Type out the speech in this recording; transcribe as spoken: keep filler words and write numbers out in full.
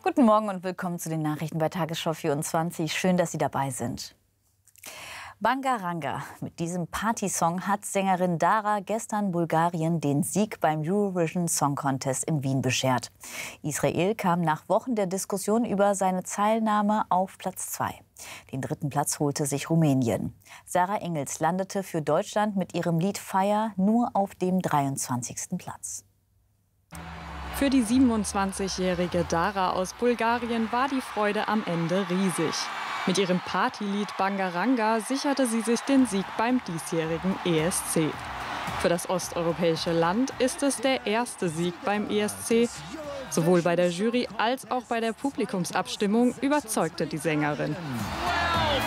Guten Morgen und willkommen zu den Nachrichten bei Tagesschau vierundzwanzig. Schön, dass Sie dabei sind. Bangaranga. Mit diesem Partysong hat Sängerin Dara gestern Bulgarien den Sieg beim Eurovision Song Contest in Wien beschert. Israel kam nach Wochen der Diskussion über seine Teilnahme auf Platz zwei. Den dritten Platz holte sich Rumänien. Sarah Engels landete für Deutschland mit ihrem Lied Fire nur auf dem dreiundzwanzigsten Platz. Für die siebenundzwanzigjährige Dara aus Bulgarien war die Freude am Ende riesig. Mit ihrem Partylied Bangaranga sicherte sie sich den Sieg beim diesjährigen E S C. Für das osteuropäische Land ist es der erste Sieg beim E S C. Sowohl bei der Jury als auch bei der Publikumsabstimmung überzeugte die Sängerin.